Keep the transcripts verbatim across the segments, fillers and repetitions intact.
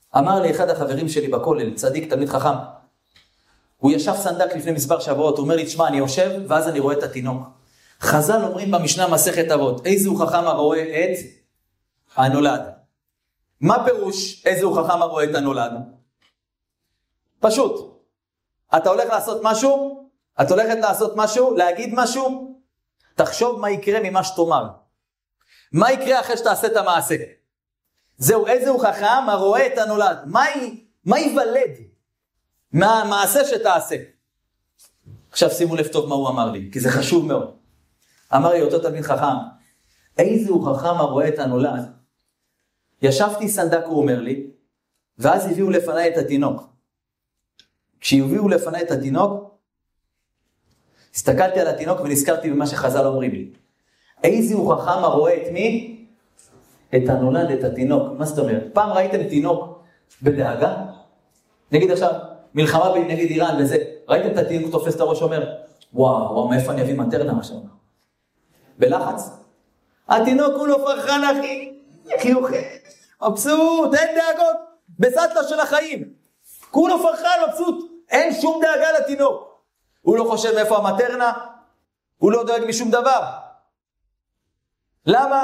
אמר לי אחד החברים שלי בכולל, צדיק, תלמיד חכם, הוא ישב סנדק לפני מספר שבועות, הוא אומר לי, תשמע, אני יושב, ואז אני רואה את התינוק. חז"ל אומרים במשנה מסכת אבות, איזהו חכם הרואה את הנולד. מה פירוש איזהו חכם הרואה את הנולד? פשוט. אתה הולך לעשות משהו, את הולכת לעשות משהו, להגיד משהו, תחשוב מה יקרה ממה שתאמר. מה יקרה אחרי שתעשה את המעשה? זהו, איזהו חכם הרואה את הנולד. מה, מה ייוולד מהמעשה שתעשה? עכשיו שימו לב טוב מה הוא אמר לי, כי זה חשוב מאוד. אמר לי אותו תלמיד חכם, איזהו חכם הרואה את הנולד. ישבתי סנדק, הוא אומר לי, ואז הביאו לפני את התינוק. כשהביאו לפני את התינוק, הסתכלתי על התינוק ונזכרתי במה שחז"ל אומרים לי. איזהו חכם הרואה את מי? את הנולד, את התינוק. מה זאת אומרת? פעם ראיתם תינוק בדאגה? נגיד עכשיו, מלחמה נגד איראן וזה, ראיתם את התינוק תופס את הראש אומר, וואו, וואו, מאיפה אני אביא מטרנה עכשיו? בלחץ. התינוק הוא לא פרחן אחי, חיוכה, מבסוט, אין דאגות, בסטלה של החיים. כולו פרחן, מבסוט, אין שום דאגה לתינוק. הוא לא חושב מאיפה המטרנה, הוא לא דואג משום דבר. למה?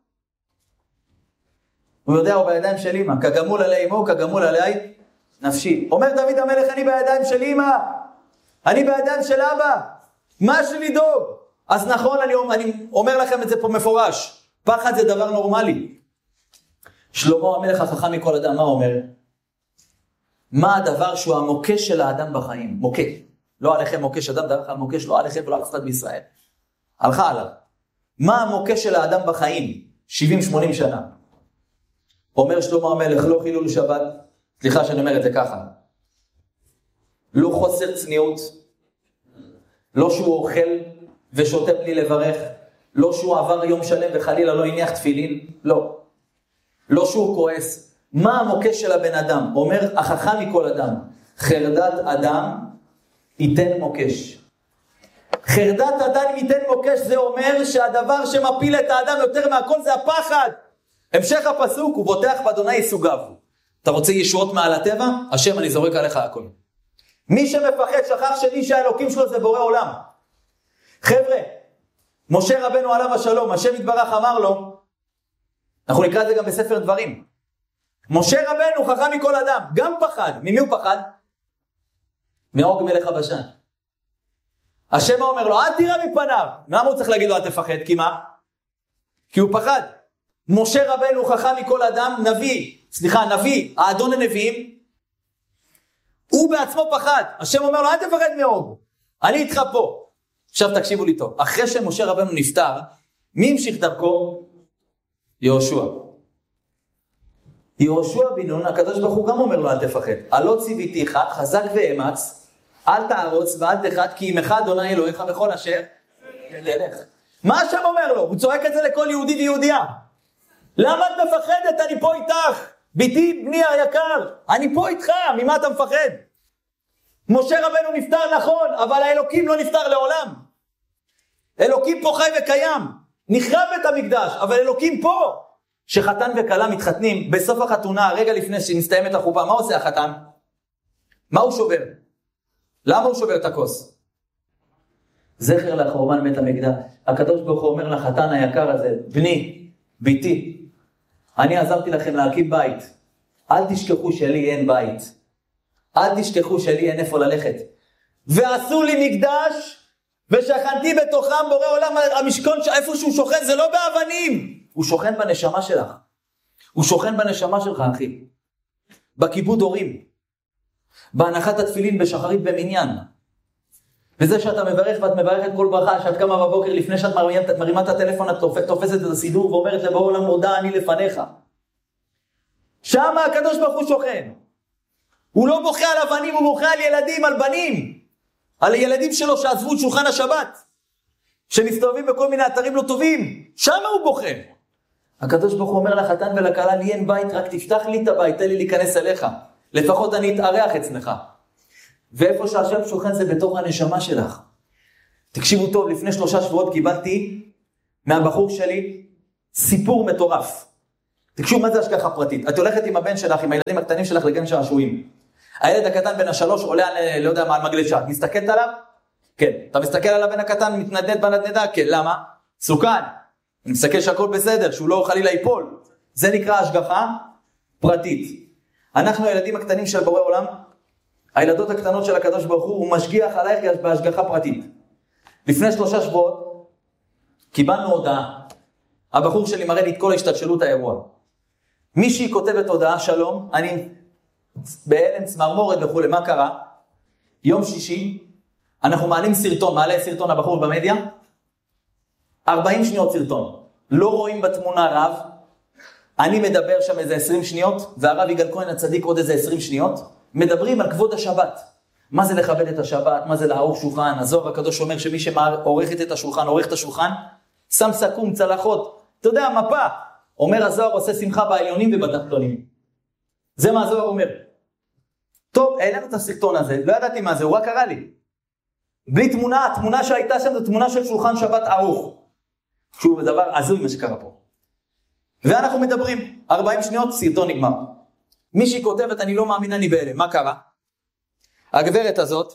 הוא יודע, הוא בידיים של אמא, כגמול עלי אמו, כגמול עלי נפשי. אומר דוד המלך, אני בידיים של אמא, אני בידיים של אבא, מה שלי דוג? אז נכון, אני, אני אומר לכם את זה פה מפורש, פחד זה דבר נורמלי. שלמה המלך החכם מכל אדם, מה אומר? מה הדבר שהוא המוקש של האדם בחיים? מוקש. לא עליכם מוקש אדם, דבר אחד מוקש, לא עליכם ולא אף אחד בישראל. הלכה עליו. מה המוקש של האדם בחיים? שבעים שמונים שנה. אומר שלמה המלך, לא חילול שבת, סליחה שאני אומר את זה ככה. לא חוסר צניעות, לא שהוא אוכל ושותה בלי לברך, לא שהוא עבר יום שלם וחלילה לא הניח תפילין, לא. לא שהוא כועס. מה המוקש של הבן אדם? אומר החכם מכל אדם, חרדת אדם ייתן מוקש. חרדת אדם ייתן מוקש, זה אומר שהדבר שמפיל את האדם יותר מהכל זה הפחד. המשך הפסוק, הוא בוטח באדוני יסוגיו. אתה רוצה ישועות מעל הטבע? השם, אני זורק עליך הכל. מי שמפחד שכח שמי שהאלוקים שלו זה בורא עולם. חבר'ה, משה רבנו עליו השלום, השם יתברך אמר לו, אנחנו נקרא את זה גם בספר דברים. משה רבנו חכם מכל אדם, גם פחד. ממי הוא פחד? מעוג מלך הבשן. השם אומר לו, אל תירא מפניו. למה הוא צריך להגיד לו, אל תפחד? כי מה? כי הוא פחד. משה רבנו חכם מכל אדם, נביא, סליחה, נביא, האדון הנביאים, הוא בעצמו פחד. השם אומר לו, אל תפחד מעוג, אני איתך פה. עכשיו תקשיבו לי טוב, אחרי שמשה רבנו נפטר, מי המשיך דרכו? יהושע. יהושע בן נון, הקדוש ברוך הוא גם אומר לו, אל תפחד. הלא ציוויתיך, חזק ואמץ, אל תערוץ ואל תחת, כי עמך אדוני אלוהיך בכל אשר תלך. מה השם אומר לו? הוא צועק את זה לכל יהודי ויהודייה. למה את מפחדת? אני פה איתך. ביתי, בני היקר, אני פה איתך. ממה אתה מפחד? משה רבנו נפטר נכון, אבל האלוקים לא נפטר לעולם. אלוקים פה חי וקיים. נחרב את המקדש, אבל אלוקים פה. שחתן וכלה מתחתנים, בסוף החתונה, רגע לפני שמסתיימת החופה, מה עושה החתן? מה הוא שובר? למה הוא שובר את הכוס? זכר לחורבן בית המקדש. הקדוש ברוך הוא אומר לחתן היקר הזה, בני, ביתי, אני עזרתי לכם להקים בית. אל תשכחו שלי אין בית. אל תשכחו שלי אין איפה ללכת. ועשו לי מקדש, ושכנתי בתוכם בורא עולם. המשכון איפה שהוא שוכן זה לא באבנים. הוא שוכן בנשמה שלך. הוא שוכן בנשמה שלך, אחי. בכיבוד הורים. בהנחת התפילין בשחרית במניין. וזה שאתה מברך ואת מברכת כל ברכה, שאת קמה בבוקר לפני שאת מרימה את הטלפון, את תופסת את הסידור ואומרת לבורא עולם, מודה אני לפניך. שם הקדוש ברוך הוא שוכן. הוא לא בוכה על אבנים, הוא בוכה על ילדים, על בנים. על ילדים שלו שעזבו את שולחן השבת. שמסתובבים בכל מיני אתרים לא טובים. שם הוא בוכה. הקדוש ברוך הוא אומר לחתן ולכלה, לי אין בית, רק תפתח לי את הבית, תן לי להיכנס אליך. לפחות אני אתארח אצלך. ואיפה שהשם שוכן זה בתוך הנשמה שלך. תקשיבו טוב, לפני שלושה שבועות קיבלתי מהבחור שלי סיפור מטורף. תקשו מה זה השגחה פרטית. את הולכת עם הבן שלך, עם הילדים הקטנים שלך לגן שעשועים. הילד הקטן בן השלוש עולה על, לא יודע מה, על מגלשה. את מסתכלת עליו? כן. אתה מסתכל על הבן הקטן, מתנדנד בנדנדה? כן. למה? סוכן. אני מסתכל שהכל בסדר, שהוא לא חלילה ייפול. זה נקרא השגחה פרטית. אנחנו הילדים הקטנים של בורא עולם, הילדות הקטנות של הקדוש ברוך הוא, הוא משגיח עלייך בהשגחה פרטית. לפני שלושה שבועות, קיבלנו הודעה. הבחור שלי מראה לי את כל ההשתלשלות האירוע. מישהי כותבת הודעה, שלום, אני בהלם צמרמורת וכו', מה קרה? יום שישי, אנחנו מעלים סרטון, מעלה סרטון הבחור במדיה, ארבעים שניות סרטון. לא רואים בתמונה רב, אני מדבר שם איזה עשרים שניות, והרב יגאל כהן הצדיק עוד איזה עשרים שניות, מדברים על כבוד השבת. מה זה לכבד את השבת, מה זה לערוך שולחן, הזוהר הקדוש אומר שמי שעורכת את השולחן, עורך את השולחן, שם סכו"ם, צלחות, אתה יודע, מפה. אומר הזוהר עושה שמחה בעליונים ובתחתונים. זה מה הזוהר אומר. טוב, העלינו את הסרטון הזה, לא ידעתי מה זה, הוא רק קרא לי. בלי תמונה, התמונה שהייתה שם זו תמונה של שולחן שבת ערוך. שהוא דבר עזוי מה שקרה פה. ואנחנו מדברים, ארבעים שניות, סרטון נגמר. מישהי כותבת, אני לא מאמין, אני בהלם. מה קרה? הגברת הזאת,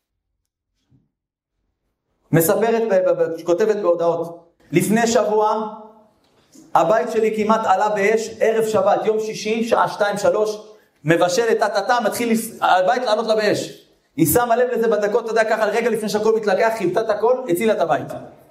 מספרת, כותבת בהודעות, לפני שבוע, הבית שלי כמעט עלה באש, ערב שבת, יום שישי, שעה שתיים שלוש, מבשלת, תתתה, מתחיל הבית לעלות לה באש. היא שמה לב לזה בדקות, אתה יודע, ככה רגע לפני שהכל מתלקח, חיבתה את הכל, הצילה את הבית.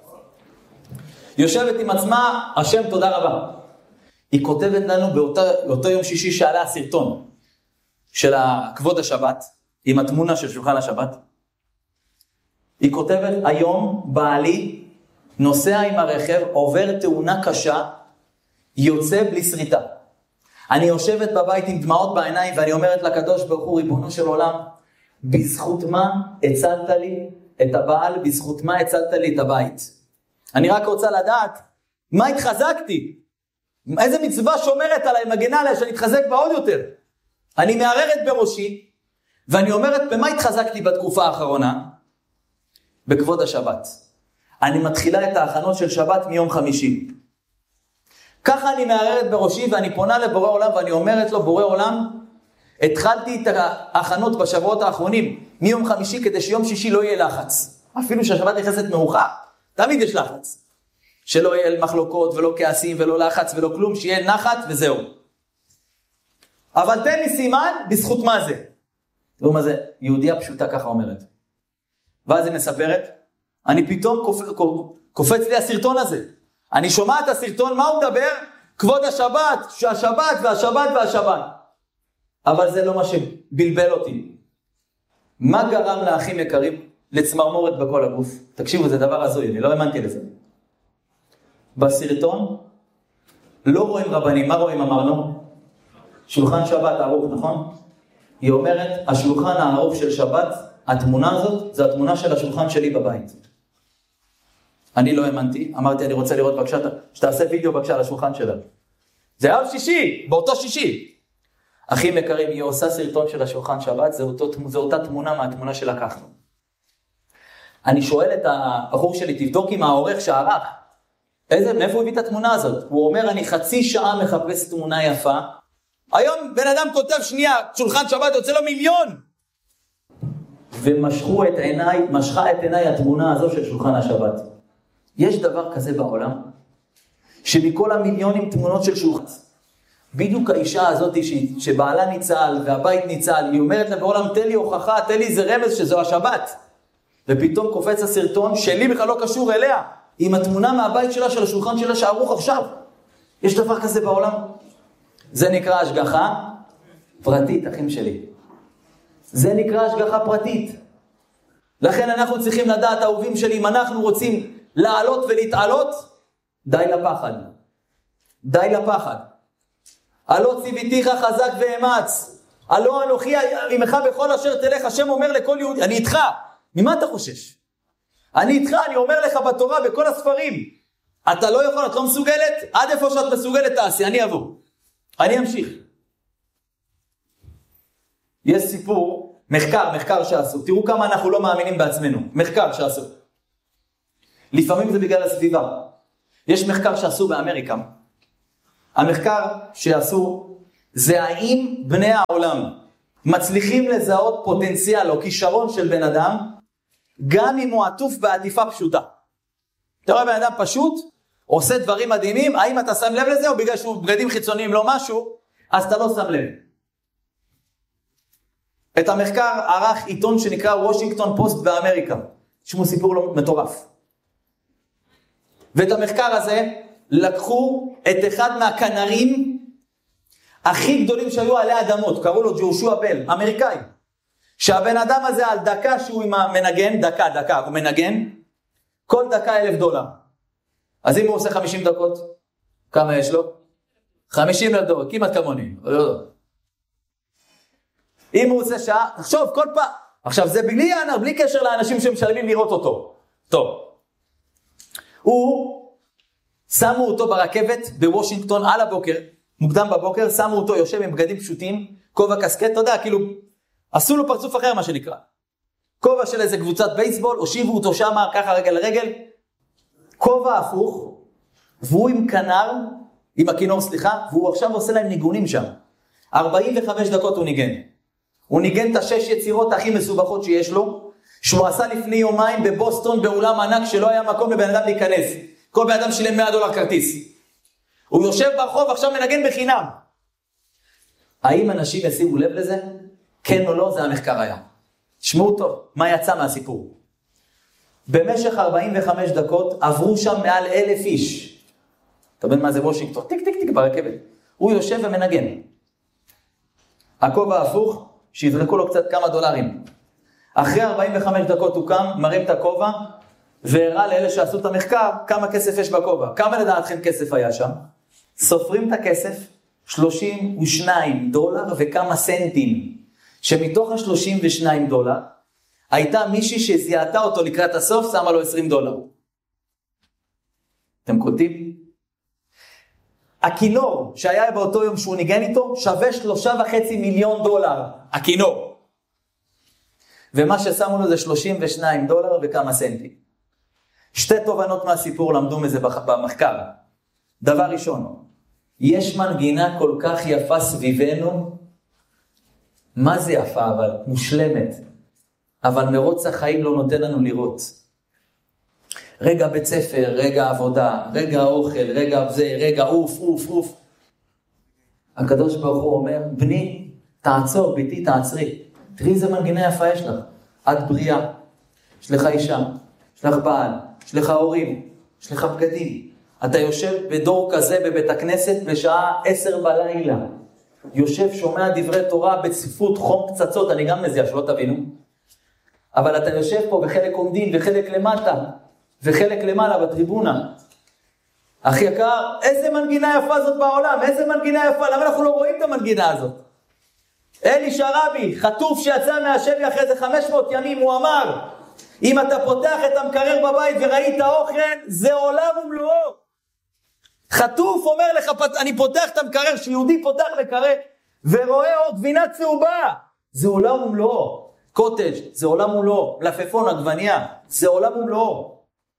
יושבת עם עצמה, השם תודה רבה. היא כותבת לנו באותו, באותו יום שישי שעלה הסרטון של כבוד השבת, עם התמונה של שולחן השבת. היא כותבת, היום בעלי נוסע עם הרכב, עובר תאונה קשה, יוצא בלי שריטה. אני יושבת בבית עם דמעות בעיניים, ואני אומרת לקדוש ברוך הוא, ריבונו של עולם, בזכות מה הצלת לי את הבעל, בזכות מה הצלת לי את הבית. אני רק רוצה לדעת, מה התחזקתי? איזה מצווה שומרת עליי, מגנה עליי, שאני אתחזק בה עוד יותר. אני מערערת בראשי, ואני אומרת, במה התחזקתי בתקופה האחרונה? בכבוד השבת. אני מתחילה את ההכנות של שבת מיום חמישי. ככה אני מערערת בראשי, ואני פונה לבורא עולם, ואני אומרת לו, בורא עולם, התחלתי את ההכנות בשבועות האחרונים, מיום חמישי, כדי שיום שישי לא יהיה לחץ. אפילו שהשבת נכנסת מאוחר, תמיד יש לחץ. שלא יהיה מחלוקות, ולא כעסים, ולא לחץ, ולא כלום, שיהיה נחת וזהו. אבל תן לי סימן, בזכות מה זה? תראו מה זה, יהודיה פשוטה ככה אומרת. ואז היא מספרת, אני פתאום קופ... קופץ לי הסרטון הזה. אני שומע את הסרטון, מה הוא מדבר? כבוד השבת, שהשבת והשבת והשבת. אבל זה לא מה שבלבל אותי. מה גרם לאחים יקרים לצמרמורת בכל הגוף? תקשיבו, זה דבר הזוי, אני לא האמנתי לזה. בסרטון לא רואים רבנים, מה רואים אמרנו? שולחן שבת ערוך, נכון? היא אומרת, השולחן הערוך של שבת, התמונה הזאת, זה התמונה של השולחן שלי בבית. אני לא האמנתי, אמרתי, אני רוצה לראות בבקשה, שתעשה וידאו בבקשה על השולחן שלה. זה היה שישי, באותו שישי. אחים יקרים, היא עושה סרטון של השולחן שבת, זה, אותו, זה אותה תמונה מהתמונה שלקחנו. אני שואל את הבחור שלי, תבדוק עם העורך שערך, איזה, מאיפה הוא הביא את התמונה הזאת? הוא אומר, אני חצי שעה מחפש תמונה יפה, היום בן אדם כותב שנייה, שולחן שבת יוצא לו מיליון. ומשכו את עיניי, משכה את עיניי התמונה הזו של שולחן השבת. יש דבר כזה בעולם, שמכל המיליונים תמונות של שולחן, בדיוק האישה הזאת שבעלה ניצל והבית ניצל, היא אומרת לה בעולם, תן לי הוכחה, תן לי איזה רמז שזו השבת. ופתאום קופץ הסרטון שלי בכלל לא קשור אליה, עם התמונה מהבית שלה של השולחן שלה שערוך עכשיו. יש דבר כזה בעולם? זה נקרא השגחה פרטית, אחים שלי. זה נקרא השגחה פרטית. לכן אנחנו צריכים לדעת, האהובים שלי, אם אנחנו רוצים לעלות ולהתעלות, די לפחד. די לפחד. הלא ציוויתיך חזק ואמץ. הלא אנוכי עמך בכל אשר תלך. השם אומר לכל יהודי, אני איתך. ממה אתה חושש? אני איתך, אני אומר לך בתורה, בכל הספרים. אתה לא יכול, את לא מסוגלת? עד איפה שאת מסוגלת תעשי, אני אבוא. אני אמשיך. יש סיפור, מחקר, מחקר שעשו. תראו כמה אנחנו לא מאמינים בעצמנו. מחקר שעשו. לפעמים זה בגלל הסביבה. יש מחקר שעשו באמריקה. המחקר שעשו זה האם בני העולם מצליחים לזהות פוטנציאל או כישרון של בן אדם, גם אם הוא עטוף בעטיפה פשוטה. אתה רואה בן אדם פשוט, עושה דברים מדהימים, האם אתה שם לב לזה, או בגלל שהוא בגדים חיצוניים לא משהו, אז אתה לא שם לב. את המחקר ערך עיתון שנקרא וושינגטון פוסט באמריקה, שמו סיפור לא מטורף. ואת המחקר הזה לקחו את אחד מהכנרים הכי גדולים שהיו עלי אדמות, קראו לו ג'ושוע בל, אמריקאי. שהבן אדם הזה על דקה שהוא עם המנגן, דקה, דקה, הוא מנגן, כל דקה אלף דולר. אז אם הוא עושה חמישים דקות, כמה יש לו? חמישים אלף דולר, כמעט כמוני. אם הוא עושה שעה, תחשוב, כל פעם. עכשיו זה בלי, בלי קשר לאנשים שמשלמים לראות אותו. טוב. הוא, שמו אותו ברכבת בוושינגטון על הבוקר, מוקדם בבוקר, שמו אותו יושב עם בגדים פשוטים, כובע קסקט, אתה יודע, כאילו, עשו לו פרצוף אחר מה שנקרא. כובע של איזה קבוצת בייסבול, הושיבו אותו שם, ככה רגל לרגל, כובע הפוך, והוא עם כנר, עם הכינור סליחה, והוא עכשיו עושה להם ניגונים שם. ארבעים וחמש דקות הוא ניגן. הוא ניגן את השש יצירות הכי מסובכות שיש לו, שהוא עשה לפני יומיים בבוסטון, באולם ענק שלא היה מקום לבן אדם להיכנס. כל בן אדם שילם מאה דולר כרטיס. הוא יושב ברחוב, עכשיו מנגן בחינם. האם אנשים ישימו לב לזה? כן או לא, זה המחקר היה. תשמעו טוב, מה יצא מהסיפור? במשך ארבעים וחמש דקות עברו שם מעל אלף איש. אתה יודע מה זה וושינגטון? טיק טיק טיק ברכבת. הוא יושב ומנגן. הכובע הפוך, שיזרקו לו קצת כמה דולרים. אחרי ארבעים וחמש דקות הוא קם, מרים את הכובע, והראה לאלה שעשו את המחקר כמה כסף יש בכובע. כמה לדעתכם כסף היה שם? סופרים את הכסף, שלושים ושניים דולר וכמה סנטים. שמתוך ה-שלושים ושניים דולר, הייתה מישהי שזיהתה אותו לקראת הסוף, שמה לו עשרים דולר. אתם קולטים? הכינור שהיה באותו יום שהוא ניגן איתו, שווה שלושה וחצי מיליון דולר. הכינור. ומה ששמו לו זה שלושים ושניים דולר וכמה סנטים. שתי תובנות מהסיפור למדו מזה במחקר. דבר ראשון, יש מנגינה כל כך יפה סביבנו, מה זה יפה אבל? מושלמת. אבל מרוץ החיים לא נותן לנו לראות. רגע בית ספר, רגע עבודה, רגע אוכל, רגע זה, רגע אוף, אוף, אוף. הקדוש ברוך הוא אומר, בני, תעצור, ביתי, תעצרי. תראי איזה מנגינה יפה יש לך. את בריאה, יש לך אישה, יש לך בעל, יש לך הורים, יש לך בגדים. אתה יושב בדור כזה בבית הכנסת בשעה עשר בלילה. יושב, שומע דברי תורה בצפיפות חום פצצות, אני גם מזיע, שלא תבינו. אבל אתה יושב פה וחלק עומדים וחלק למטה, וחלק למעלה בטריבונה. אח יקר, איזה מנגינה יפה זאת בעולם, איזה מנגינה יפה, למה אנחנו לא רואים את המנגינה הזאת? אלי שרבי, חטוף שיצא מהשבי אחרי זה חמש מאות ימים, הוא אמר, אם אתה פותח את המקרר בבית וראית אוכל, זה עולם ומלואו. חטוף אומר לך, אני פותח את המקרר, שיהודי פותח מקרר, ורואה עוד גבינה צהובה, זה עולם ומלואו. קוטג' זה עולם ומלואו, מלפפון, עגבניה, זה עולם ומלואו.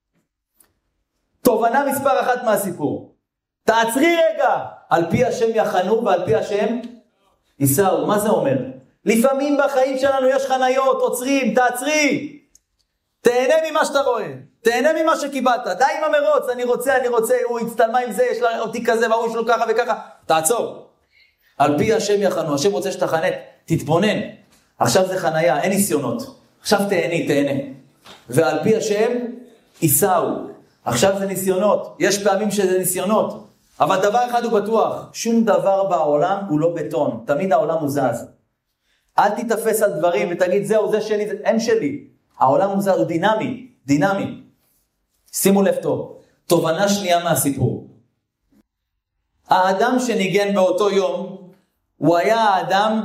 תובנה מספר אחת מהסיפור. תעצרי רגע, על פי השם יחנו ועל פי השם ייסעו. מה זה אומר? לפעמים בחיים שלנו יש חניות, עוצרים, תעצרי. תהנה ממה שאתה רואה, תהנה ממה שקיבלת, די עם המרוץ, אני רוצה, אני רוצה, הוא הצטלמה עם זה, יש לה אותי כזה, והוא יש לו ככה וככה, תעצור. על פי השם יחנו, השם רוצה שתחנה, תתבונן. עכשיו זה חניה, אין ניסיונות. עכשיו תהני, תהנה. ועל פי השם ייסעו. עכשיו זה ניסיונות, יש פעמים שזה ניסיונות. אבל דבר אחד הוא בטוח, שום דבר בעולם הוא לא בטון, תמיד העולם הוא זז. אל תתפס על דברים ותגיד זהו, זה שלי, זה... אין שלי. העולם הוא זז, הוא דינמי, דינמי. שימו לב טוב, תובנה שנייה מהסיפור. האדם שניגן באותו יום, הוא היה האדם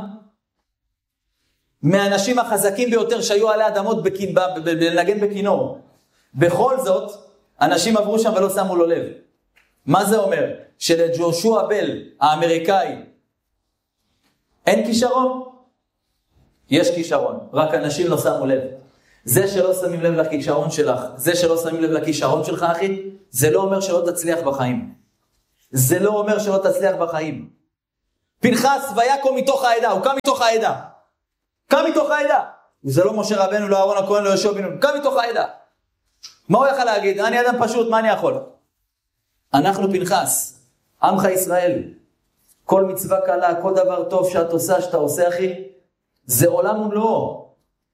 מהאנשים החזקים ביותר שהיו עלי אדמות לנגן בכינור. בכל זאת, אנשים עברו שם ולא שמו לו לב. מה זה אומר? שלג'ושוע בל, האמריקאי, אין כישרון? יש כישרון, רק אנשים לא שמו לב. זה שלא שמים לב לכישרון שלך, זה שלא שמים לב לכישרון שלך, אחי, זה לא אומר שלא תצליח בחיים. זה לא אומר שלא תצליח בחיים. פנחס ויקום מתוך העדה, הוא קם מתוך העדה. קם מתוך העדה. וזה לא משה רבנו, לא אהרון הכהן, לא יהושע בן נון, קם מתוך העדה. מה הוא יכול להגיד? אני אדם פשוט, מה אני יכול? אנחנו פנחס, עמך ישראל. כל מצווה קלה, כל דבר טוב שאת עושה, שאתה עושה אחי, זה עולם ומלואו.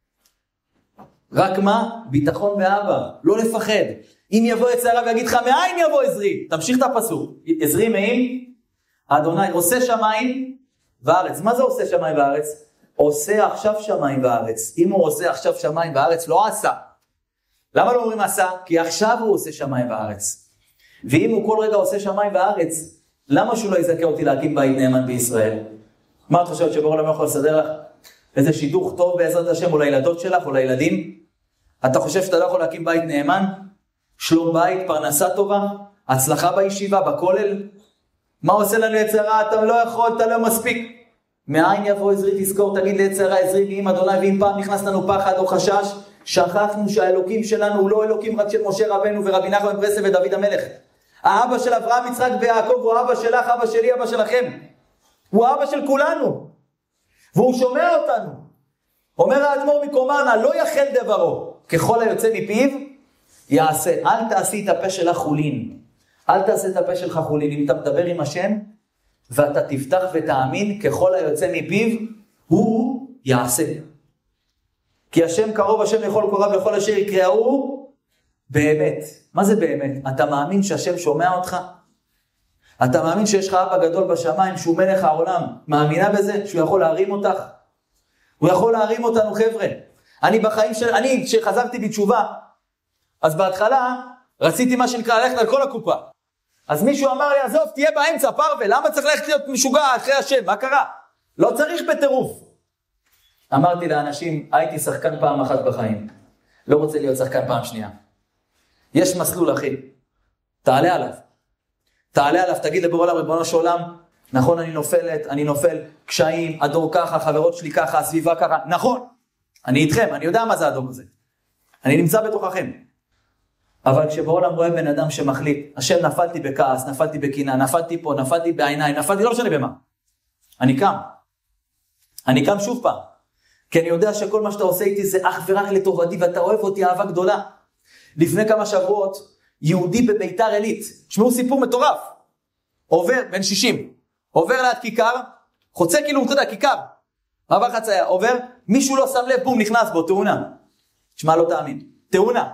רק מה? ביטחון באבא, לא לפחד. אם יבוא יצר הרע ויגיד לך, מאין יבוא עזרי? תמשיך את הפסוק. עזרי מאים, אדוני עושה שמיים וארץ. מה זה עושה שמיים וארץ? עושה עכשיו שמיים וארץ. אם הוא עושה עכשיו שמיים וארץ, לא עשה. למה לא אומרים עשה? כי עכשיו הוא עושה שמיים וארץ. ואם הוא כל רגע עושה שמיים וארץ, למה שהוא לא יזכה אותי להקים בית נאמן בישראל? מה את חושבת שבור לא יכול לסדר לך? איזה שידוך טוב בעזרת השם, או לילדות שלך, או לילדים? אתה חושב שאתה לא יכול להקים בית נאמן? שלום בית, פרנסה טובה, הצלחה בישיבה, בכולל? מה עושה לנו יצר הרע? אתה לא יכול, אתה לא מספיק. מאין יבוא עזרי? תזכור, תגיד ליצר הרע, עזרי ואם אדוני, ואם פעם נכנס לנו פחד או חשש, שכחנו שהאלוקים שלנו הוא לא אלוקים רק של משה רבנו ורבי נחמן בן ברסלב ודוד המלך. האבא של אברהם, יצחק ויעקב הוא אבא שלך, אבא שלי, אבא שלכם. הוא אבא של כולנו. והוא שומע אותנו. אומר האדמו"ר מקומרנה, לא יחל דברו, ככל היוצא מפיו, יעשה. אל תעשי את הפה שלך חולין. אל תעשה את הפה שלך חולין. אם אתה מדבר עם השם, ואתה תפתח ותאמין, ככל היוצא מפיו, הוא יעשה. כי השם קרוב, השם יכול קורב לכל אשר יקראו, באמת. מה זה באמת? אתה מאמין שהשם שומע אותך? אתה מאמין שיש לך אבא גדול בשמיים, שהוא מלך העולם? מאמינה בזה? שהוא יכול להרים אותך? הוא יכול להרים אותנו, חבר'ה. אני בחיים של... אני, כשחזרתי בתשובה, אז בהתחלה, רציתי מה שנקרא ללכת על כל הקופה. אז מישהו אמר לי, עזוב, תהיה באמצע, פרווה, למה צריך ללכת להיות משוגע אחרי השם? מה קרה? לא צריך בטירוף. אמרתי לאנשים, הייתי שחקן פעם אחת בחיים. לא רוצה להיות שחקן פעם שנייה. יש מסלול, אחי. תעלה עליו. תעלה עליו, תגיד לבורא עולם, ריבונו של עולם, נכון, אני נופלת, אני נופל, קשיים, הדור ככה, חברות שלי ככה, הסביבה ככה, נכון. אני איתכם, אני יודע מה זה הדור הזה. אני נמצא בתוככם. אבל כשבורא עולם רואה בן אדם שמחליט, השם, נפלתי בכעס, נפלתי בקינה, נפלתי פה, נפלתי בעיניים, נפלתי, לא משנה במה. אני קם. אני קם שוב פעם. כי אני יודע שכל מה שאתה עושה איתי זה אך ורק לטובתי, ואתה אוהב אותי אהבה גדולה. לפני כמה שבועות, יהודי בביתר עילית, תשמעו סיפור מטורף, עובר, בן שישים, עובר ליד כיכר, חוצה כאילו, אתה יודע, כיכר, מעבר חצייה, עובר, מישהו לא שם לב, בום, נכנס בו, תאונה. תשמע, לא תאמין, תאונה.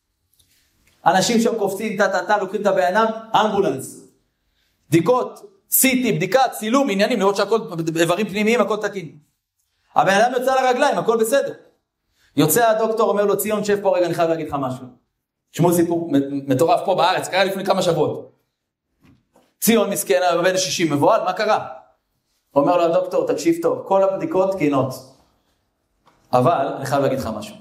אנשים שם קופצים, תתה, לוקחים את הבעינם, אמבולנס. בדיקות, סיטי, בדיקת, צילום, עניינים, לראות שהכל, איברים פנימיים, הכל תקין. הבן אדם יוצא לרגליים, הכל בסדר. יוצא הדוקטור, אומר לו, ציון, שב פה רגע, אני חייב להגיד לך משהו. תשמעו סיפור מטורף פה בארץ, קרה לפני כמה שבועות. ציון מסכן, בן שישים, מבועל, מה קרה? אומר לו הדוקטור, תקשיב טוב, כל הבדיקות תקינות. אבל, אני חייב להגיד לך משהו.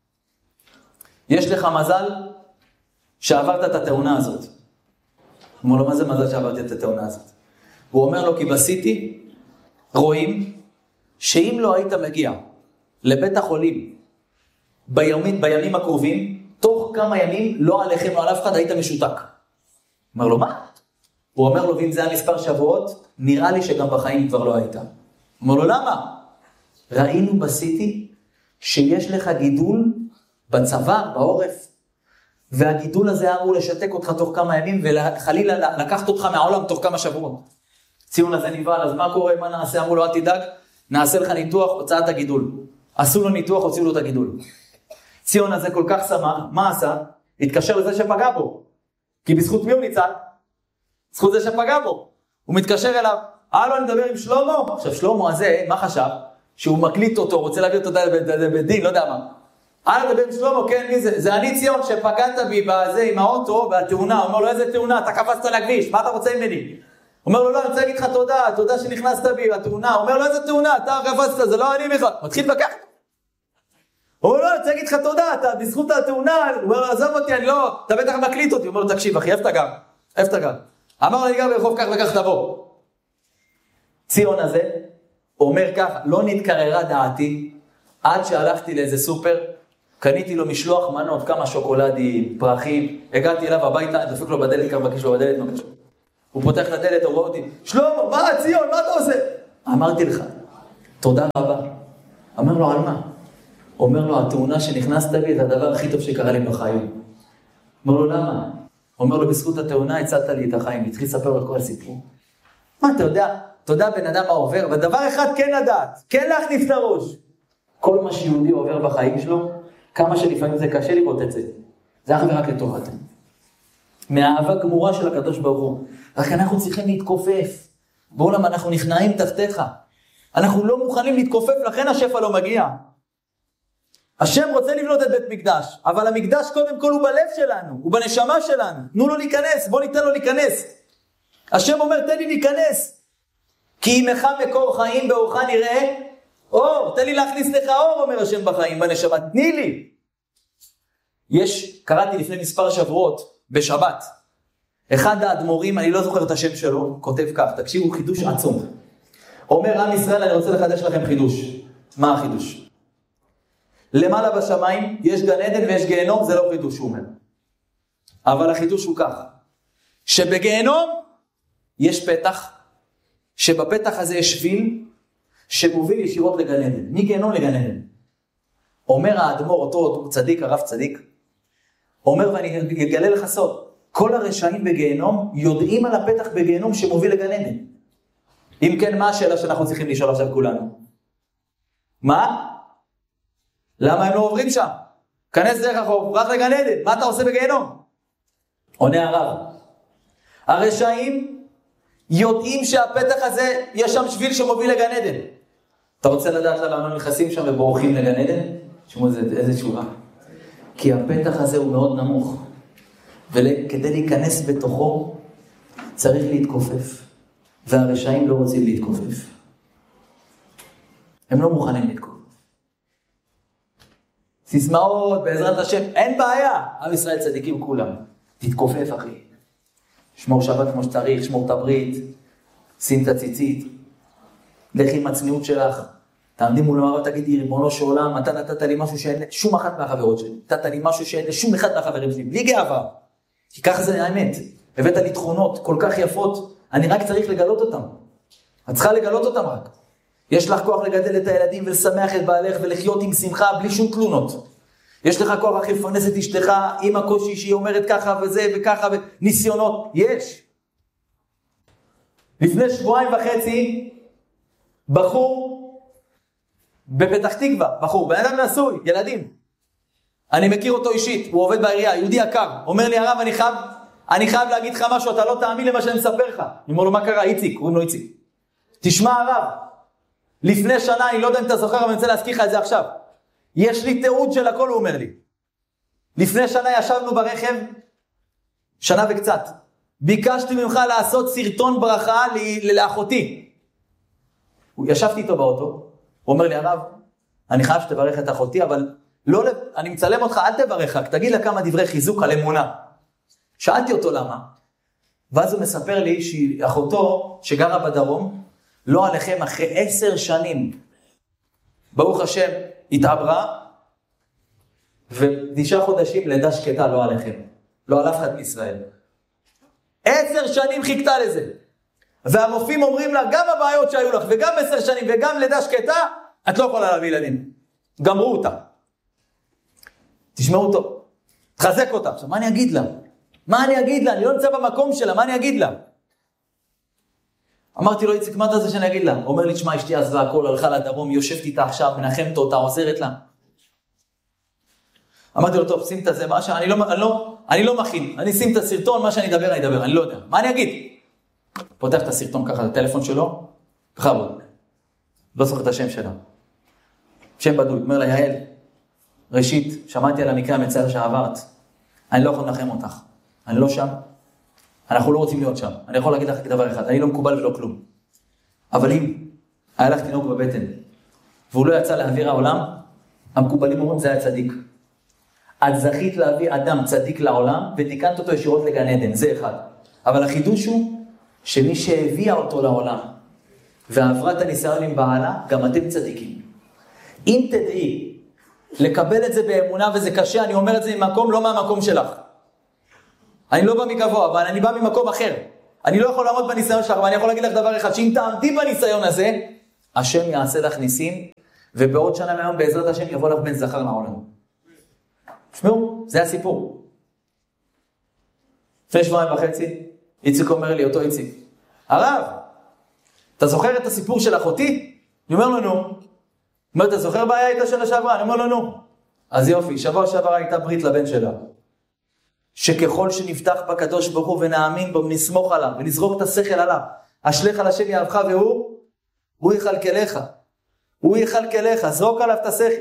יש לך מזל שעברת את התאונה הזאת. הוא אומר לו, מה זה מזל שעברתי את התאונה הזאת? הוא אומר לו, כי בסיטי רואים שאם לא היית מגיע לבית החולים בימים, בימים הקרובים, תוך כמה ימים, לא עליכם, לא על אף אחד, היית משותק. אומר לו, מה? הוא אומר לו, ואם זה היה מספר שבועות, נראה לי שגם בחיים כבר לא היית. אומר לו, למה? ראינו בסיטי שיש לך גידול בצוואר, בעורף, והגידול הזה אמור לשתק אותך תוך כמה ימים, וחלילה לקחת אותך מהעולם תוך כמה שבועות. ציון הזה נבעל, אז מה קורה, מה נעשה? אמרו לו, אל תדאג, נעשה לך ניתוח, הוצאת הגידול. עשו לו ניתוח, הוציאו לו את הגידול. ציון הזה כל כך שמח, מה עשה? התקשר לזה שפגע בו. כי בזכות מי הוא ניצל? בזכות זה שפגע בו. הוא מתקשר אליו, הלו, אני מדבר עם שלמה. עכשיו, שלמה הזה, מה חשב? שהוא מקליט אותו, רוצה להביא אותו בדין, לא יודע מה. הלו, מדבר עם שלמה, כן, מי זה? זה אני ציון שפגעת בי בזה עם האוטו, והתאונה. הוא אומר לו, איזה תאונה? אתה קפצת לכביש, מה אתה רוצה ממני? הוא אומר לו, לא, אני רוצה להגיד לך תודה, תודה שנכנסת בי בתאונה. הוא אומר לו, איזה תאונה? אתה קפצת, זה לא אני בכלל. מתחיל לקחת. הוא אומר לו, אני רוצה להגיד לך תודה, אתה בזכות התאונה. הוא אומר לו, עזוב אותי, אני לא, אתה בטח מקליט אותי. הוא אומר לו, תקשיב, אחי, איפה אתה גר? איפה אתה גר? אמר לי, גר ברחוב כך וכך תבוא. ציון הזה אומר ככה, לא נתקררה דעתי, עד שהלכתי לאיזה סופר, קניתי לו משלוח מנות, כמה שוקולדים, פרחים, הגעתי אליו הביתה, דפק לו בדלת, כמה בקש לו בדלת, נוקש. הוא פותח לדלת, הוא רואה אותי, שלמה, מה ציון, מה אתה עושה? אמרתי לך, תודה רבה. אמר לו, על מה? אומר לו, התאונה שנכנסת בי, זה הדבר הכי טוב שקרה לי בחיים. אומר לו, למה? אומר לו, בזכות התאונה הצלת לי את החיים. התחיל לספר לו את כל הסיפור. מה אתה יודע? אתה יודע בן אדם מה עובר, ודבר אחד כן לדעת, כן להכניס לראש. כל מה שיהודי עובר בחיים שלו, כמה שלפעמים זה קשה לראות את זה. זה אך ורק לטובת. מהאהבה גמורה של הקדוש ברוך הוא. רק אנחנו צריכים להתכופף. בעולם אנחנו נכנעים תחתיך. אנחנו לא מוכנים להתכופף, לכן השפע לא מגיע. השם רוצה לבנות את בית מקדש, אבל המקדש קודם כל הוא בלב שלנו, הוא בנשמה שלנו. תנו לו להיכנס, בוא ניתן לו להיכנס. השם אומר, תן לי להיכנס. כי עמך מקור חיים באורך נראה אור. תן לי להכניס לך אור, אומר השם בחיים, בנשמה. תני לי. יש, קראתי לפני מספר שבועות, בשבת. אחד האדמו"רים, אני לא זוכר את השם שלו, כותב כך, תקשיבו, חידוש עצום. אומר, עם ישראל, אני רוצה לחדש לכם חידוש. מה החידוש? למעלה בשמיים יש גן עדן ויש גיהנום, זה לא חידוש, הוא אומר. אבל החידוש הוא כך, שבגיהנום יש פתח, שבפתח הזה יש שביל, שמוביל ישירות לגן עדן. מגיהנום לגן עדן. אומר האדמו"ר, אותו, אותו צדיק, הרב צדיק, אומר, ואני אגלה לך סוד, כל הרשעים בגיהנום יודעים על הפתח בגיהנום שמוביל לגן עדן. אם כן, מה השאלה שאנחנו צריכים לשאול עכשיו כולנו? מה? למה הם לא עוברים שם? כנס דרך החוף, רק לגן עדן, מה אתה עושה בגיהנום? עונה הרב, הרשעים יודעים שהפתח הזה, יש שם שביל שמוביל לגן עדן. אתה רוצה לדעת למה הם נכנסים שם ובורחים לגן עדן? תשמעו איזה תשובה. כי הפתח הזה הוא מאוד נמוך, וכדי להיכנס בתוכו צריך להתכופף, והרשעים לא רוצים להתכופף. הם לא מוכנים להתכופף. סיסמאות בעזרת השם, אין בעיה. עם ישראל צדיקים כולם. תתכופף אחי. שמור שבת כמו שצריך, שמור את הברית, שים את הציצית. לכי עם הצניעות שלך. תעמדי מול המראה ותגידי, ריבונו של עולם, אתה נתת לי משהו שאין שום אחת מהחברות שלי. נתת לי משהו שאין לשום אחד מהחברים שלי. בלי גאווה. כי ככה זה האמת. הבאת לי תכונות כל כך יפות, אני רק צריך לגלות אותם. את צריכה לגלות אותם רק. יש לך כוח לגדל את הילדים ולשמח את בעלך ולחיות עם שמחה בלי שום תלונות. יש לך כוח רק לפרנס את אשתך עם הקושי שהיא אומרת ככה וזה וככה וניסיונות. יש. לפני שבועיים וחצי, בחור בפתח תקווה, בחור, בן אדם נשוי, ילדים. אני מכיר אותו אישית, הוא עובד בעירייה, יהודי יקר. אומר לי הרב, אני חייב, אני חייב להגיד לך משהו, אתה לא תאמין למה שאני מספר לך. אני אומר לו, מה קרה? איציק, קוראים לו איציק. תשמע הרב, לפני שנה, אני לא יודע אם אתה זוכר, אבל אני רוצה להזכיר לך את זה עכשיו. יש לי תיעוד של הכל, הוא אומר לי. לפני שנה ישבנו ברכב, שנה וקצת. ביקשתי ממך לעשות סרטון ברכה לאחותי. ישבתי איתו באוטו, הוא אומר לי, הרב, אני חייב שתברך את אחותי, אבל לא, אני מצלם אותך, אל תברך, רק תגיד לה כמה דברי חיזוק על אמונה. שאלתי אותו למה, ואז הוא מספר לי שאחותו שגרה בדרום, לא עליכם אחרי עשר שנים, ברוך השם, התעברה, ותשעה חודשים לידה שקטה לא עליכם, לא על אף אחד מישראל. עשר שנים חיכתה לזה. והרופאים אומרים לה, גם הבעיות שהיו לך, וגם עשר שנים, וגם לידה שקטה, את לא יכולה להביא ילדים. גמרו אותה. תשמעו טוב. תחזק אותה. עכשיו, מה אני אגיד לה? מה אני אגיד לה? אני לא נמצא במקום שלה, מה אני אגיד לה? אמרתי לו, איציק, מה אתה זה שאני אגיד לה? אומר לי, תשמע, אשתי עזבה הכל, הלכה לדרום, יושבת איתה עכשיו, מנחמת אותה, עוזרת לה. אמרתי לו, טוב, שים את זה, מה שאני לא, אני לא, אני לא מכין, אני שים את הסרטון, מה שאני אדבר, אני אדבר, אני לא יודע. מה אני אגיד? פותח את הסרטון ככה, את הטלפון שלו, בכבוד. לא זוכר את השם שלה. שם בדוי, אומר לה, יעל, ראשית, שמעתי על המקרה המצער שעברת, אני לא יכול לנחם אותך. אני לא שם. אנחנו לא רוצים להיות שם. אני יכול להגיד לך דבר אחד, אני לא מקובל ולא כלום. אבל אם היה לך תינוק בבטן, והוא לא יצא להעביר העולם, המקובלים אומרים, זה היה צדיק. את זכית להביא אדם צדיק לעולם, ותיקנת אותו ישירות לגן עדן, זה אחד. אבל החידוש הוא, שמי שהביאה אותו לעולם, ועברה את הניסיון עם בעלה, גם אתם צדיקים. אם תדעי, לקבל את זה באמונה, וזה קשה, אני אומר את זה ממקום, לא מהמקום שלך. אני לא בא מגבוה, אבל אני בא ממקום אחר. אני לא יכול לעמוד בניסיון שלך, אבל אני יכול להגיד לך דבר אחד, שאם תעמדי בניסיון הזה, השם יעשה לך ניסים, ובעוד שנה מהיום בעזרת השם יבוא לך בן זכר לעולם. תשמעו, זה הסיפור. לפני שבועיים וחצי, איציק אומר לי, אותו איציק, הרב, אתה זוכר את הסיפור של אחותי? אני אומר לו, נו. אומר, אתה זוכר בעיה הייתה של השעברה? אני אומר לו, נו. אז יופי, שבוע שעברה הייתה ברית לבן שלה. שככל שנפתח בקדוש ברוך הוא ונאמין בו, נסמוך עליו ונזרוק את השכל עליו, אשליך על השם יאהבך והוא, הוא יכלכלך. הוא יכלכלך, זרוק עליו את השכל.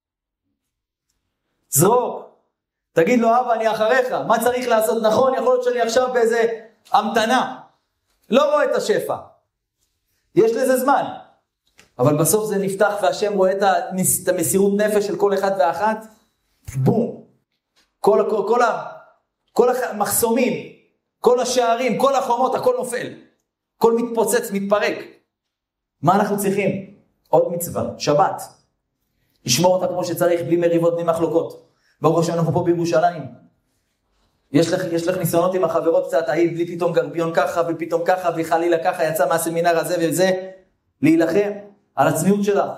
זרוק. תגיד לו, אבא, אני אחריך. מה צריך לעשות? נכון, יכול להיות שאני עכשיו באיזה המתנה. לא רואה את השפע. יש לזה זמן. אבל בסוף זה נפתח והשם רואה את המסירות נפש של כל אחד ואחת. בום. כל, כל, כל, כל המחסומים, כל השערים, כל החומות, הכל נופל. הכל מתפוצץ, מתפרק. מה אנחנו צריכים? עוד מצווה, שבת. לשמור אותה כמו שצריך, בלי מריבות, בלי מחלוקות. ברוך השם, אנחנו פה בירושלים. יש לך, יש לך ניסיונות עם החברות קצת, היית בלי פתאום גרביון ככה ופתאום ככה וחלילה ככה, יצא מהסמינר הזה וזה, להילחם על הצניעות שלך.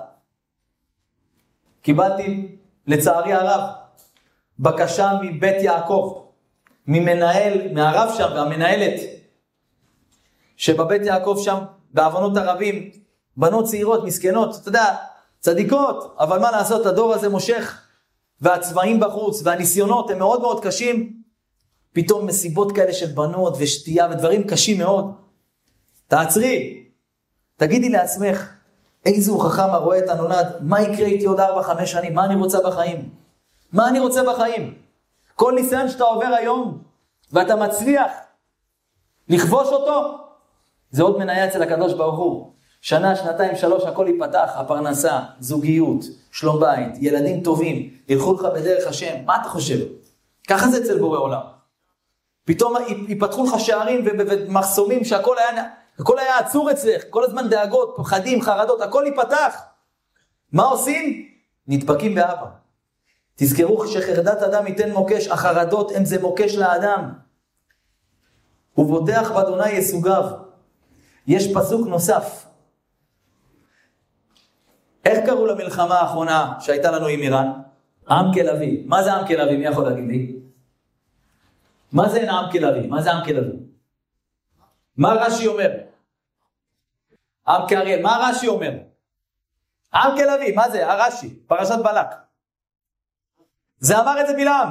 קיבלתי, לצערי הרב, בקשה מבית יעקב, ממנהל, מהרב שם והמנהלת, שבבית יעקב שם, בעוונות הרבים, בנות צעירות, מסכנות, אתה יודע, צדיקות, אבל מה לעשות, הדור הזה מושך, והצבעים בחוץ, והניסיונות הם מאוד מאוד קשים, פתאום מסיבות כאלה של בנות ושתייה ודברים קשים מאוד. תעצרי, תגידי לעצמך, איזו חכם הרואה את הנולד, מה יקרה איתי עוד ארבע, חמש שנים, מה אני רוצה בחיים? מה אני רוצה בחיים? כל ניסיון שאתה עובר היום, ואתה מצליח לכבוש אותו, זה עוד מניה אצל הקדוש ברוך הוא. שנה, שנתיים, שלוש, הכל ייפתח, הפרנסה, זוגיות, שלום בית, ילדים טובים, ילכו לך בדרך השם. מה אתה חושב? ככה זה אצל בורא עולם. פתאום ייפתחו לך שערים ומחסומים שהכל היה, הכל היה עצור אצלך, כל הזמן דאגות, פחדים, חרדות, הכל ייפתח. מה עושים? נדבקים באבא. תזכרו שחרדת אדם ייתן מוקש, החרדות הם זה מוקש לאדם. ובוטח באדוני יסוגיו. יש פסוק נוסף. איך קראו למלחמה האחרונה שהייתה לנו עם איראן? עם כלבי. מה זה עם כלבי? מי יכול להגיד לי? מה זה עם כלבי? מה זה עם כלבי? מה רש"י אומר? עם כאריאל. מה רש"י אומר? עם כלבי. מה זה? הרש"י. פרשת בלק. זה אמר את זה בלעם.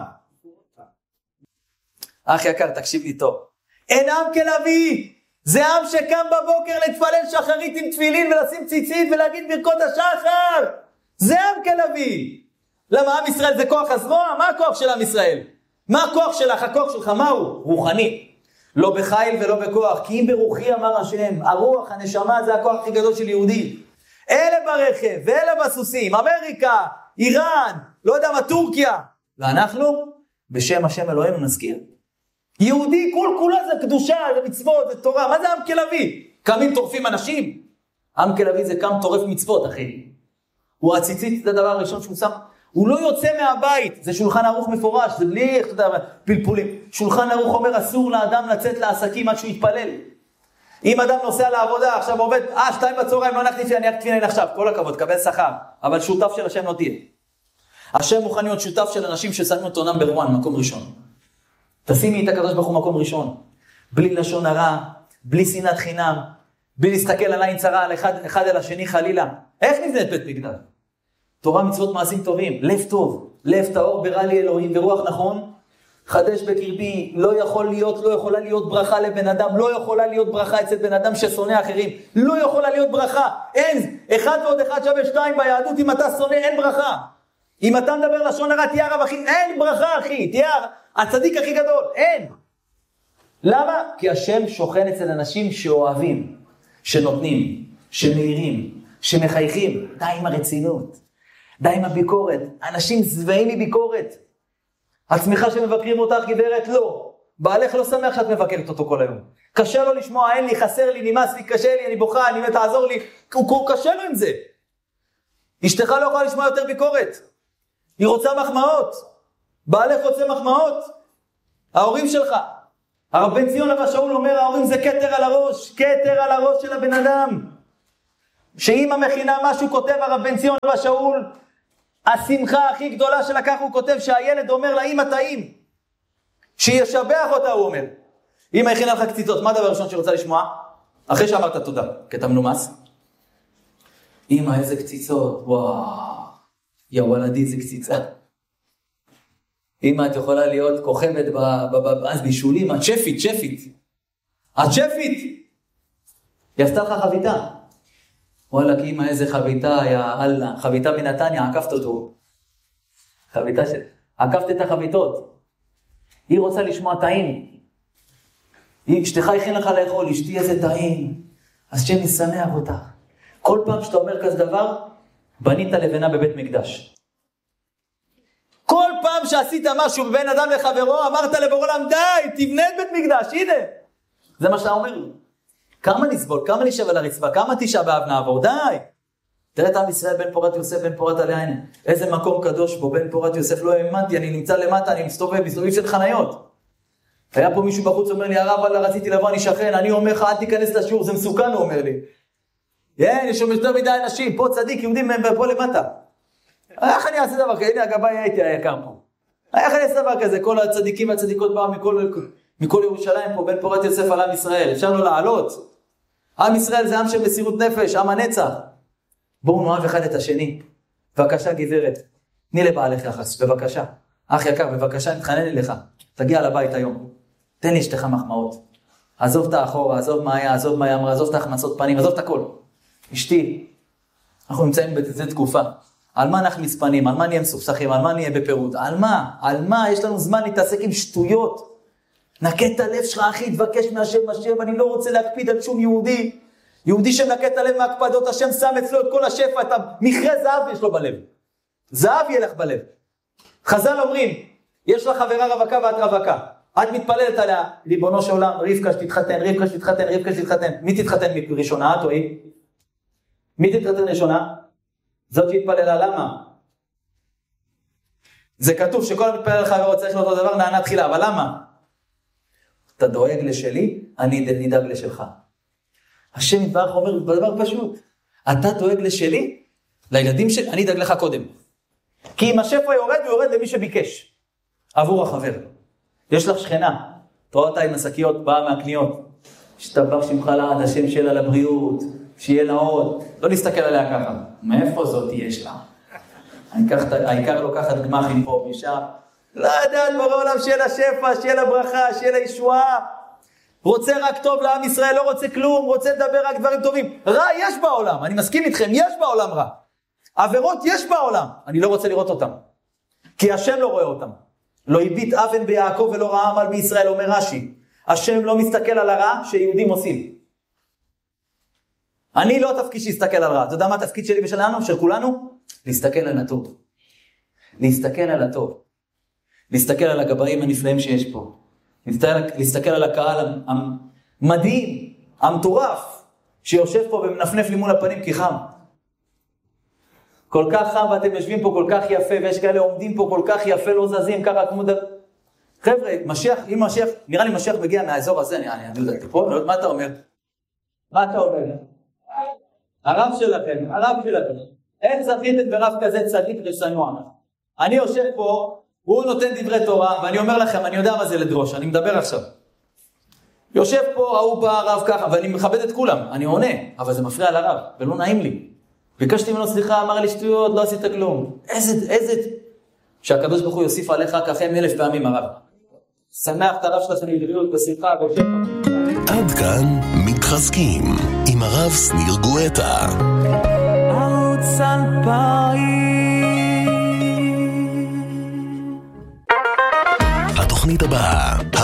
אח יקר, תקשיב לי טוב. אין עם כלבי. זה עם שקם בבוקר להתפלל שחרית עם תפילין ולשים ציצית ולהגיד ברכות השחר. זה עם כלבי. למה עם ישראל זה כוח הזרוע? מה הכוח של עם ישראל? מה הכוח שלך? הכוח שלך מהו? רוחני. לא בחיל ולא בכוח. כי אם ברוחי אמר השם, הרוח, הנשמה זה הכוח הכי גדול של יהודי. אלה ברכב ואלה בסוסים, אמריקה, איראן, לא יודע מה, טורקיה. ואנחנו בשם השם אלוהינו נזכיר. יהודי כול כולה זה קדושה, זה מצוות, זה תורה. מה זה עם כלבי? קמים טורפים אנשים? עם כלבי זה קם טורף מצוות, אחי. הוא הציצית, זה הדבר הראשון שהוא שם. הוא לא יוצא מהבית. זה שולחן ערוך מפורש, זה בלי, איך אתה יודע, פלפולים. שולחן ערוך אומר, אסור לאדם לצאת לעסקים עד שהוא יתפלל. אם אדם נוסע לעבודה, עכשיו עובד, אה, שתיים בצהריים, לא נכניס לי, אני אקטפין עכשיו. כל הכבוד, קבל שכר. אבל שותף של השם לא תהיה. השם מוכן להיות שותף של אנשים ששמים אותו נאמבר אחת, מקום ראשון. תשימי את הקדוש ברוך הוא מקום ראשון, בלי לשון הרע, בלי שנאת חינם, בלי להסתכל על עין צרה על אחד, אחד אל השני חלילה. איך נבנית בית מקדש? תורה מצוות מעשים טובים, לב טוב, לב טהור ברא לי אלוהים ורוח נכון, חדש בקרבי. לא יכול להיות, לא יכולה להיות ברכה לבן אדם, לא יכולה להיות ברכה אצל בן אדם ששונא אחרים, לא יכולה להיות ברכה. אין, אחד ועוד אחד שווה שתיים ביהדות. אם אתה שונא אין ברכה. אם אתה מדבר לשון הרע תהיה הרב אחי, אין ברכה אחי, תהיה הצדיק הכי גדול, אין. למה? כי השם שוכן אצל אנשים שאוהבים, שנותנים, שמאירים, שמחייכים. די עם הרצינות, די עם הביקורת. אנשים זוועים מביקורת. עצמך שמבקרים אותך גברת, לא. בעלך לא שמח שאת מבקרת אותו כל היום. קשה לו לשמוע, אין לי, חסר לי, נמאס לי, קשה לי, אני בוכה, אני תעזור לי. הוא קשה לו עם זה. אשתך לא יכולה לשמוע יותר ביקורת. היא רוצה מחמאות. בעלך רוצה מחמאות. ההורים שלך. הרב בן ציון אבא שאול אומר, ההורים זה כתר על הראש, כתר על הראש של הבן אדם. שאמא מכינה משהו, כותב הרב בן ציון אבא שאול, השמחה הכי גדולה שלקח הוא כותב שהילד אומר לאמא טעים. שישבח אותה הוא אומר. אמא הכינה לך קציצות, מה הדבר הראשון שרוצה לשמוע? אחרי שאמרת תודה, כי אתה מנומס. אמא איזה קציצות, וואו, יא וולדי איזה קציצה. אמא את יכולה להיות כוכבת אז בישולים, את שפית, שפית. את שפית. היא עשתה לך חביתה. וואלה, כי אמא איזה חביתה, יא אללה, חביתה מנתניה, עקפת אותו. חביתה של... עקפת את החביתות. היא רוצה לשמוע טעים. היא, אשתך הכין לך לאכול, אשתי איזה טעים. אז שם ישמח אותך. כל פעם שאתה אומר כזה דבר, בנית לבנה בבית מקדש. כל פעם שעשית משהו בבין אדם לחברו, אמרת לבורא עולם, די, תבנה את בית מקדש, הנה. זה מה שאתה אומר. כמה נסבול, כמה נשב על הרצפה, כמה תשעה באב נעבור, די. תראה את עם ישראל, בן פורת יוסף, בן פורת עלי עין. איזה מקום קדוש בו, בן פורת יוסף, לא האמנתי, אני נמצא למטה, אני מסתובב, מסתובב של חניות. היה פה מישהו בחוץ אומר לי, הרב, אללה, רציתי לבוא, אני שכן, אני אומר לך, אל תיכנס לשיעור, זה מסוכן, הוא אומר לי. אין, יש שם יותר מדי אנשים, פה צדיק, יהודים פה למטה. איך אני אעשה דבר כזה? הנה, הגבאי הייתי היקר פה. איך אני אעשה דבר כזה? כל הצדיקים והצדיקות באו מכל, מכל ירושלים פה, בן פורת יוסף על עם ישראל. אפשר לו לעלות. עם ישראל זה עם של מסירות נפש, עם הנצח. בואו נאהב אחד את השני. בבקשה גברת, תני לבעלך יחס, בבקשה. אח יקר, בבקשה, נתחנן לי לך. תגיע לבית היום. תן לי אשתך מחמאות. עזוב את האחורה, עזוב מה היה, עזוב מה היה אמרה, עזוב את ההחמצות פנים, עזוב את הכל. אשתי, אנחנו נמצאים בזה תקופה. על מה אנחנו מספנים, על מה נהיה מסופסחים, על מה נהיה בפירוט, על מה, על מה, יש לנו זמן להתעסק עם שטויות. נקה את הלב שלך, אחי, תבקש מהשם, השם, אני לא רוצה להקפיד על שום יהודי. יהודי שמנקה את הלב מהקפדות, השם שם אצלו את כל השפע, את המכרה זהב יש לו בלב. זהב יהיה לך בלב. חז"ל אומרים, יש לך חברה רווקה ואת רווקה. את מתפללת עליה, ריבונו של עולם, רבקה שתתחתן, רבקה שתתחתן, רבקה שתתחתן. מי תתחתן ראשונה, את או היא? מי תתחתן ראשונה? זאת שהתפללה, למה? זה כתוב שכל המתפלל לחברו צריך לאותו דבר, נענה תחילה, אבל למה? אתה דואג לשלי, אני נדאג לשלך. השם יתברך אומר בדבר פשוט, אתה דואג לשלי, לילדים שלי, אני אדאג לך קודם. כי אם השפע יורד, הוא יורד למי שביקש, עבור החבר. יש לך שכנה, תראה אותה עם השקיות, באה מהקניות, שתבח שמך לעד, השם שלה לבריאות, שיהיה לה עוד, לא נסתכל עליה ככה, מאיפה זאת יש לה? העיקר לוקחת גמחים פה משם, לא יודעת בורא עולם שיהיה לה שפע, שיהיה לה ברכה, שיהיה לה ישועה, רוצה רק טוב לעם ישראל, לא רוצה כלום, רוצה לדבר רק דברים טובים, רע יש בעולם, אני מסכים איתכם, יש בעולם רע, עבירות יש בעולם, אני לא רוצה לראות אותם, כי השם לא רואה אותם, לא הביט אבן ביעקב ולא ראה עמל בישראל, אומר רש"י, השם לא מסתכל על הרע שיהודים עושים, אני לא תפקיד שיסתכל על רע. אתה יודע מה התפקיד שלי ושלנו, של כולנו? להסתכל על הטוב. להסתכל על הטוב. להסתכל על הגבאים הנפלאים שיש פה. להסתכל, להסתכל על הקהל המדהים, המטורף, שיושב פה ומנפנף לי מול הפנים כי חם. כל כך חם ואתם יושבים פה כל כך יפה, ויש כאלה עומדים פה כל כך יפה, לא זזים ככה כמו דבר. חבר'ה, משיח, אם משיח, נראה לי משיח מגיע מהאזור הזה, אני, אני, אני יודע, פה, מה אתה אומר? מה אתה אומר? הרב שלכם, הרב שלכם, אין זכיתם ברב כזה צדיק ושנוע. אני יושב פה, הוא נותן דברי תורה, ואני אומר לכם, אני יודע מה זה לדרוש, אני מדבר עכשיו. יושב פה, ההוא בא הרב ככה, ואני מכבד את כולם, אני עונה, אבל זה מפריע לרב, ולא נעים לי. ביקשתי ממנו סליחה, אמר לי שטויות, לא עשית כלום. איזה, איזה, שהקדוש ברוך הוא יוסיף עליך כפם אלף פעמים הרב. שמח את הרב שלכם לבריאות בשמחה, גושם. עד כאן מתחזקים עם הרב שניר גואטה. ערוץ אלפיים. התוכנית הבאה